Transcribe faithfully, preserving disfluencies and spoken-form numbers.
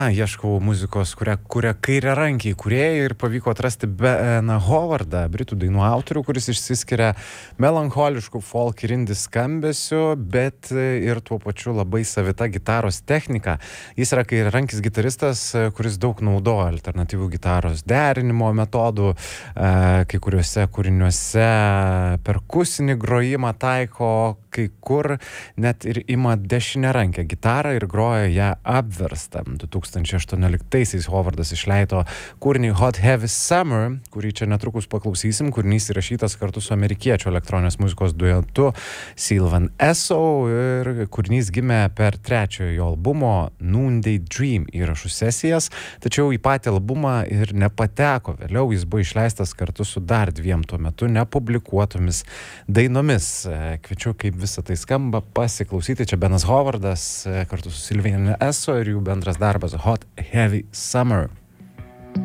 Ieškau muzikos, kurią kuria kairiarankiai kūrėjai ir pavyko atrasti Beną Howardą, britų dainų autorių, kuris išsiskiria melancholiškų folk ir indie skambesiu, bet ir tuo pačiu labai savita gitaros technika. Jis yra kairiarankis gitaristas, kuris daug naudoja alternatyvių gitaros derinimo metodų, kai kuriuose kūriniuose perkusinį grojimą taiko, kai kur net ir ima dešiniarankę gitarą ir groja ją apverstą. du tūkstančiai aštuonioliktaisiais Howardas išleido kūrinį Hot Heavy Summer, kurį čia netrukus paklausysim. Kūrinys įrašytas kartu su amerikiečių elektroninės muzikos duetu Sylvan Esso ir kūrinys gimė per trečiojo jo albumo Noonday Dream įrašų sesijas, tačiau į patį albumą ir nepateko. Vėliau jis buvo išleistas kartu su dar dviem tuo metu nepublikuotomis dainomis. Kviečiu, kaip visą tai skamba, pasiklausyti. Čia Benas Howardas kartu su Sylvan Esso ir jų bendras darbas Hot Heavy Summer.